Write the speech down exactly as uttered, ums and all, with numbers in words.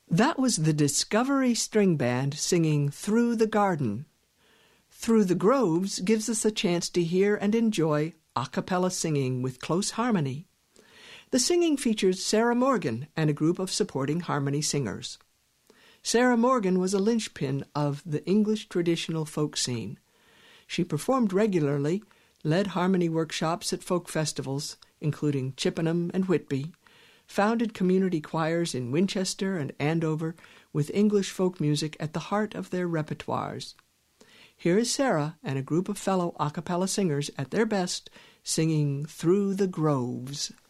That was the Discovery String Band singing Through the Garden. Through the Groves gives us a chance to hear and enjoy a cappella singing with close harmony. The singing features Sarah Morgan and a group of supporting harmony singers. Sarah Morgan was a linchpin of the English traditional folk scene. She performed regularly, led harmony workshops at folk festivals, including Chippenham and Whitby, founded community choirs in Winchester and Andover with English folk music at the heart of their repertoires. Here is Sarah and a group of fellow a cappella singers at their best, singing Through the Groves.